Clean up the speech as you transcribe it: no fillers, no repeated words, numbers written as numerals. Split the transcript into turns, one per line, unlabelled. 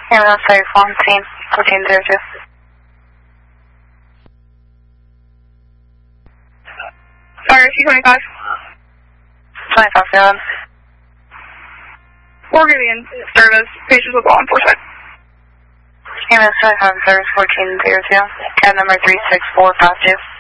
Ambulance 34 on scene, 1402.
RSC 25.
25-7.
We're going to be in service. Patients with law enforcement.
Ambulance 25 service 1402. Cab number 36452.